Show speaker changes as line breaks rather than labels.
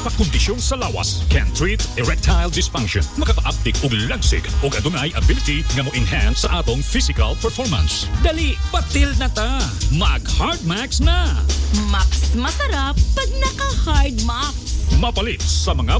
nagpakondisyon sa lawas can treat erectile dysfunction, makakaabdik og lagsig og adunay ability nga mo-enhance sa atong physical performance. Dali, batil na ta. Mag Hardmax na.
Max masarap pag naka-Hard Max.
Mapalit sa mga